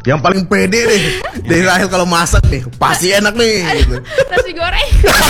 Yang paling pede deh dari Rahel kalau masak nih, pasti enak nih gitu. Nasi goreng.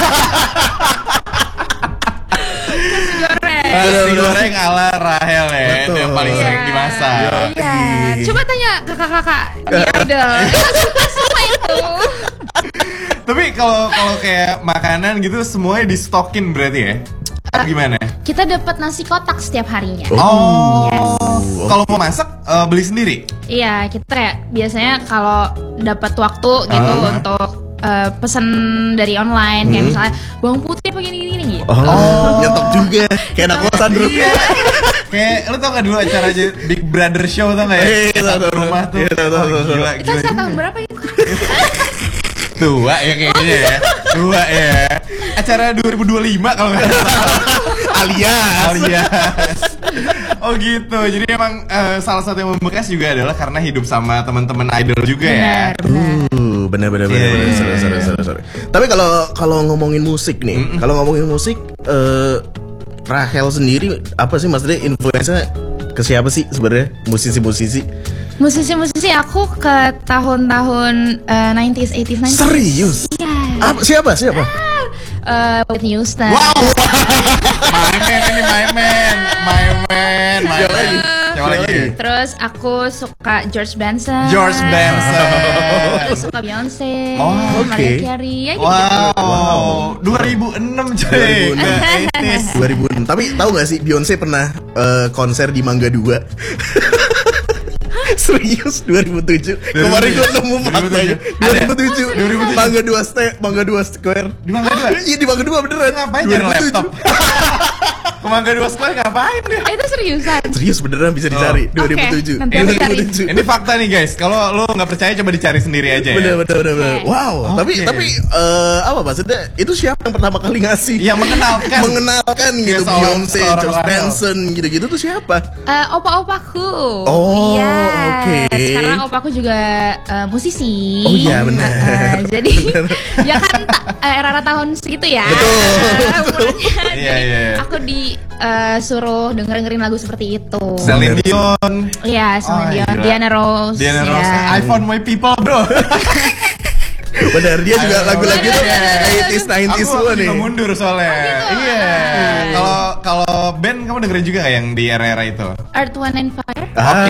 Nasi goreng ala Rahel ya. Betul. Yang paling sering dimasak. Iya. Coba tanya kakak-kakak di Idol. Suka semua itu. Tapi kalau kayak makanan gitu semuanya di stokin berarti ya? Atau gimana? Kita dapat nasi kotak setiap harinya. Oh, Yes. kalau mau masak beli sendiri? Iya, kita kayak biasanya kalau dapat waktu gitu untuk pesan dari online kayak misalnya bawang putih apa gini-gini gitu. Nyetok juga kayak anak kosan bro. Iya. Kayak lu tau gak dulu acara Big Brother Show tau gak ya? Tahu, Rumah tuh. tahu. Oh, gila, Itu gila. saya tahun berapa itu? Tua ya kayaknya ya. Tua ya. Acara 2025 kalau nggak salah. Alias. Oh gitu. Jadi emang salah satu yang membekas juga adalah karena hidup sama teman-teman idol juga ya. Benar. Benar. Sorry. Tapi kalau ngomongin musik nih, Rahel sendiri apa sih maksudnya influence ke siapa sih sebenarnya musisi-musisi? Musisi aku ke tahun-tahun 90s, 80s, 90s. Serius? Iya. Siapa? Whitney Houston. Wow. My man. Siapa lagi? Terus aku suka George Benson. Terus suka Beyonce. Oh, Mariah oke. Carey. Ya gitu. Wow. 2006 cuy. 2006. Tapi tahu gak sih Beyonce pernah konser di Mangga 2? Serius 2007. Kemarin gue nemu faktanya 2007. Mangga 2 Square. Di Mangga 2? Iya di Mangga 2 beneran. Ngapain nyari laptop? Ke Mangga 2 Square ngapain dia? Itu seriusan. Serius beneran bisa dicari 2007. nanti aku cari. 2007. Ini fakta nih guys. Kalau lu nggak percaya coba dicari sendiri aja ya. Bener. Wow. Oke. Tapi apa maksudnya? Itu siapa yang pertama kali ngasih? Yang mengenalkan gitu seorang Beyonce, George Rahel. Benson gitu-gitu tuh siapa? Opa-opaku. Oh, Iya. oke. Sekarang opaku juga musisi. Oh iya, benar. Jadi ya kan era-era tahun segitu ya. Betul. Iya. Aku disuruh dengerin lagu seperti itu. Celine Dion. Iya, Celine Dion, gila. Diana Ross. Diana Ross. ya. I found my people bro. Benar, dia juga lagu-lagu tuh Iya. 80s, 90s Aku semua nih. juga mundur soalnya. Iya. Kalau band kamu dengerin juga gak yang di era-era itu? Earth, Wind and Fire.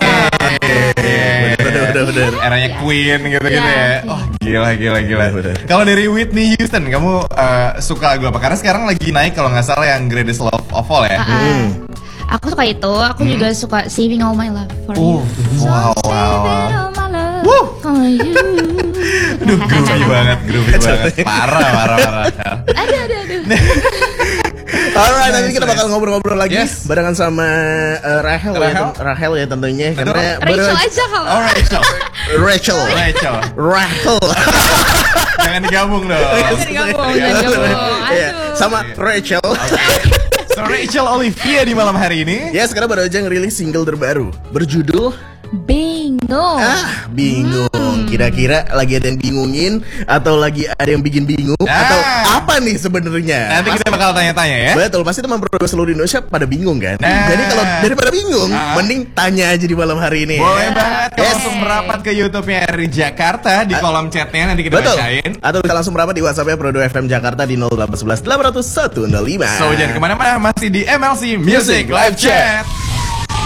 Bener. Eranya Queen gitu-gitu Iya, ya. Oh, gila. Bener. Kalau dari Whitney Houston, kamu suka lagu apa? Karena sekarang lagi naik kalau nggak salah yang Greatest Love of All ya. Aku suka itu. Aku juga suka Saving All My Love for You. Wow. Saving all my love for you. Aduh, groovy banget. Parah. Aduh. Alright, nanti kita bakal ngobrol-ngobrol lagi Yes. barengan sama Rahel ya tentunya karena Rachel aja kalau. Oh, Rachel. Jangan digabung dong. Jangan digabung. Iya, Aduh. sama Rachel. So Rachel Olivia di malam hari ini. Ya, sekarang baru aja ngerilis single terbaru berjudul Bingung. bingung. Kira-kira lagi ada yang bingungin atau lagi ada yang bikin bingung atau apa nih sebenarnya? Nanti kita bakal tanya-tanya ya. Betul, pasti teman pro seluruh Indonesia pada bingung kan? Nah. Jadi kalau daripada bingung, mending tanya aja di malam hari ini. Boleh banget kalau Yes. langsung merapat ke YouTube-nya RRI Jakarta di kolom chatnya nanti kita Betul. bacain. Atau bisa langsung merapat di WhatsApp-nya Prodo FM Jakarta di 0811 801 105. So jangan kemana-mana, masih di MLC Music Live Chat.